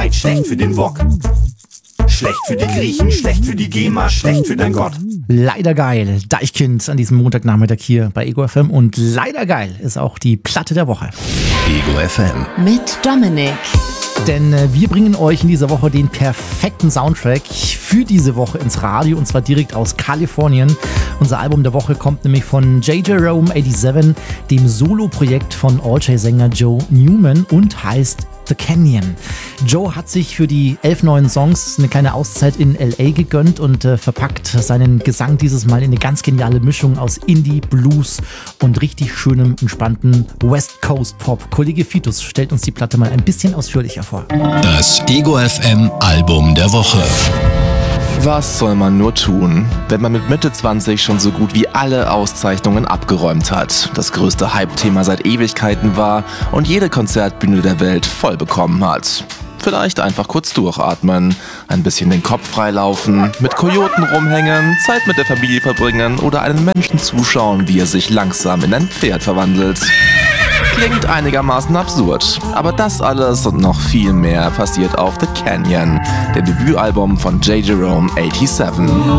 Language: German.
Zeit, schlecht für den Wok. Schlecht für die Griechen, schlecht für die GEMA, schlecht für dein Gott. Leider geil, Deichkind an diesem Montagnachmittag hier bei Ego FM und leider geil ist auch die Platte der Woche. Ego FM mit Dominik. Denn wir bringen euch in dieser Woche den perfekten Soundtrack für diese Woche ins Radio und zwar direkt aus Kalifornien. Unser Album der Woche kommt nämlich von J. Jerome 87, dem Solo-Projekt von All-J-Sänger Joe Newman und heißt The Canyon. Joe hat sich für die 11 neuen Songs eine kleine Auszeit in L.A. gegönnt und verpackt seinen Gesang dieses Mal in eine ganz geniale Mischung aus Indie, Blues und richtig schönem, entspannten West Coast Pop. Kollege Fitus stellt uns die Platte mal ein bisschen ausführlicher vor. Das Ego FM Album der Woche. Was soll man nur tun, wenn man mit Mitte 20 schon so gut wie alle Auszeichnungen abgeräumt hat, das größte Hype-Thema seit Ewigkeiten war und jede Konzertbühne der Welt voll bekommen hat? Vielleicht einfach kurz durchatmen, ein bisschen den Kopf freilaufen, mit Kojoten rumhängen, Zeit mit der Familie verbringen oder einem Menschen zuschauen, wie er sich langsam in ein Pferd verwandelt. Klingt einigermaßen absurd, aber das alles und noch viel mehr passiert auf The Canyon, dem Debütalbum von J. Jerome 87.